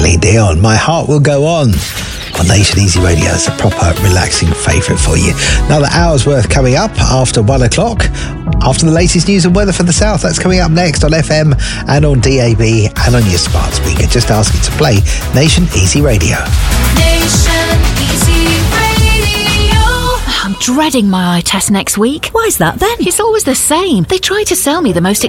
Celine Dion, My Heart Will Go On Nation Easy Radio. It's a proper relaxing favourite for you. Another hour's worth coming up after 1 o'clock. After the latest news and weather for the south, that's coming up next on FM and on DAB and on your smart speaker. Just ask it to play Nation Easy Radio. Nation Easy Radio. I'm dreading my eye test next week. Why is that then? It's always the same. They try to sell me the most